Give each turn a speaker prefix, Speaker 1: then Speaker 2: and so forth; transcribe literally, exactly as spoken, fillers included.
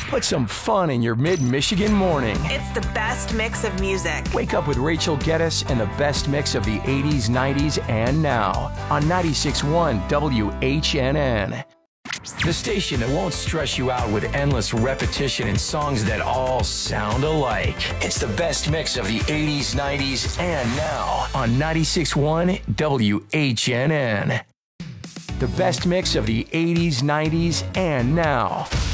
Speaker 1: Put some fun in your mid-Michigan morning.
Speaker 2: It's the best mix of music.
Speaker 1: Wake up with Rachel Geddes and the best mix of the eighties, nineties, and now on ninety-six point one W H N N. The station that won't stress you out with endless repetition and songs that all sound alike. It's the best mix of the eighties, nineties, and now on ninety-six point one W H N N. The best mix of the eighties, nineties, and now